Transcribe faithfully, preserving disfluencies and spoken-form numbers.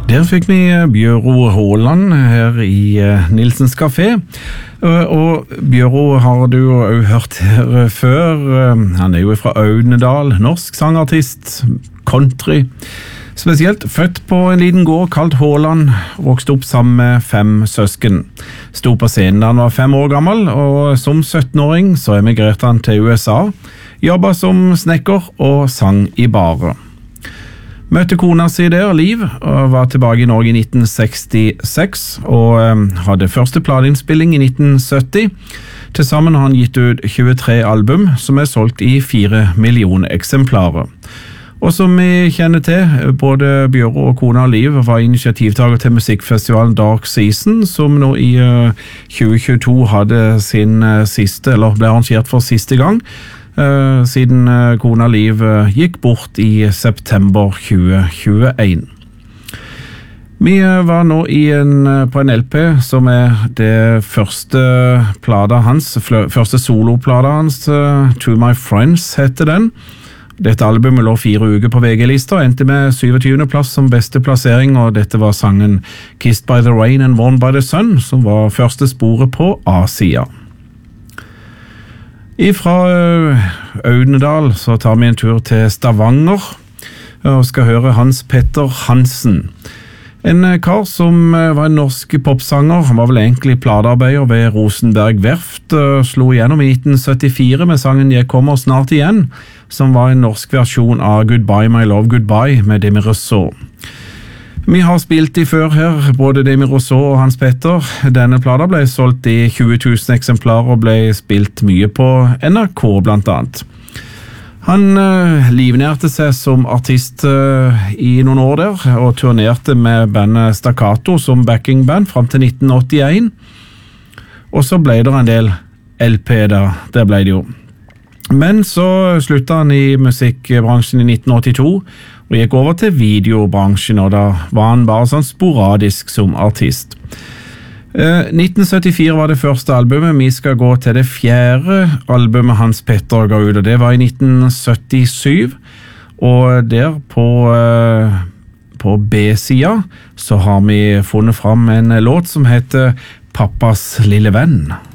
Der fikk vi Bjøro Håland her i Nilsens Café, og Bjøro har du jo hørt her før. Han er jo fra Audnedal, norsk sangartist, country. Spesielt født på en liten gård kalt Håland, vokste opp sammen med fem søsken. Sto på scenen da han var fem år gammel, og som syttenåring så emigrerte han til U S A, jobbet som snekker og sang i barer. Møtte kona si der, Liv, og var tilbake i Norge i nitten sekstiseks, og um, hadde første plateinnspilling i nitten sytti. Tilsammen har han gitt ut tjuetre album, som er solgt i fire millioner eksemplarer. Og som vi kjenner til, både Bjøro og kona Liv var initiativtager til musikkfestivalen Dark Season, som nå i uh, tjue tjueto hadde sin uh, siste, eller ble arrangert for siste gang, Uh, siden uh, kona Liv uh, gikk bort i september tjue tjueen. Vi uh, var nå i en, uh, på en L P som er det første plata hans, første soloplata hans, uh, To My Friends heter den. Dette albumet lå fire uker på V G-lista, endte med syvogtyvende plass som beste plassering, og dette var sangen Kissed by the Rain and Warmed by the Sun, som var første sporet på A-sida. Ifra Audnedal så tar vi en tur til Stavanger og skal høre Hans Petter Hansen. En kar som var en norsk popsanger, han var vel egentlig platearbeider ved Rosenberg Verft, slo igjennom i nitten syttifire med sangen Jeg kommer snart igjen, som var en norsk versjon av Goodbye My Love Goodbye med Demi Rousseau. Vi har spilt de før her, både Demi Rousseau og Hans Petter. Denne plata ble solgt i tjue tusen eksemplarer og ble spilt mye på N R K blant annet. Han uh, livnærte seg som artist uh, i noen år der, og turnerte med bandet Staccato som backingband frem til nitten åttien. Og så ble det en del L P der, det ble det jo. Men så sluttet han i musikkbransjen i nitten åttito, og gikk over til videobransjen, og da var han bare sånn sporadisk som artist. Eh, nitten syttifire var det første albumet. Vi skal gå til det fjerde albumet Hans Petter ga ut, og det var i nitten syttisyv, og der på, eh, på B-sida så har vi funnet fram en låt som heter Pappas lille venn.